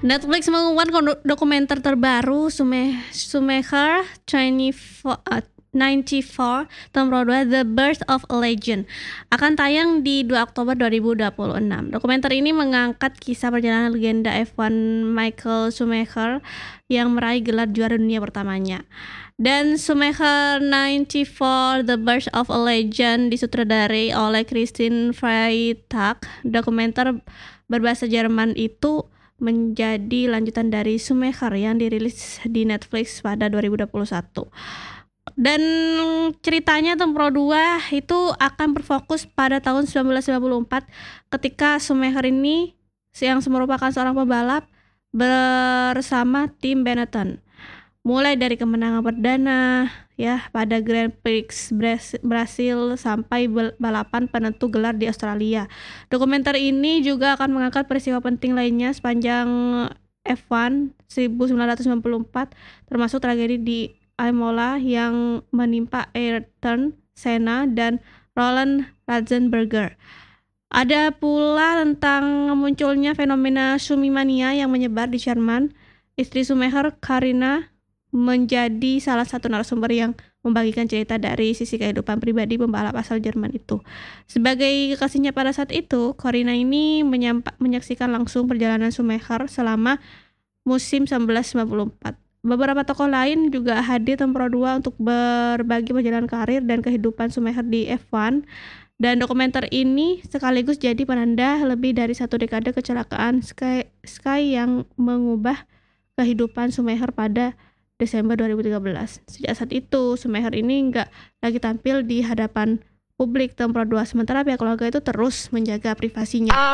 Netflix mengumumkan dokumenter terbaru Schumacher 94 Tomb 2 The Birth of a Legend akan tayang di 2 Oktober 2026. Dokumenter ini mengangkat kisah perjalanan legenda F1 Michael Schumacher yang meraih gelar juara dunia pertamanya. Dan Schumacher 94 The Birth of a Legend disutradarai oleh Christine Freitag. Dokumenter berbahasa Jerman itu menjadi lanjutan dari Schumacher yang dirilis di Netflix pada 2021. Dan ceritanya Tomb 2 itu akan berfokus pada tahun 1994 ketika Schumacher ini yang merupakan seorang pembalap bersama tim Benetton. Mulai dari kemenangan perdana ya pada Grand Prix Brasil sampai balapan penentu gelar di Australia. Dokumenter ini juga akan mengangkat peristiwa penting lainnya sepanjang F1 1994 termasuk tragedi di Imola yang menimpa Ayrton Senna dan Roland Ratzenberger. Ada pula tentang munculnya fenomena Schumimania yang menyebar di Jerman. Istri Schumacher, Carina, menjadi salah satu narasumber yang membagikan cerita dari sisi kehidupan pribadi pembalap asal Jerman itu. Sebagai kekasihnya pada saat itu, Carina ini menyaksikan langsung perjalanan Schumacher selama musim 1994. Beberapa tokoh lain juga hadir Tomb 2 untuk berbagi perjalanan karir dan kehidupan Schumacher di F1. Dan dokumenter ini sekaligus jadi penanda lebih dari satu dekade kecelakaan Sky yang mengubah kehidupan Schumacher pada Desember 2013. Sejak saat itu, Schumacher ini nggak lagi tampil di hadapan publik Tomb 2, sementara pihak keluarga itu terus menjaga privasinya.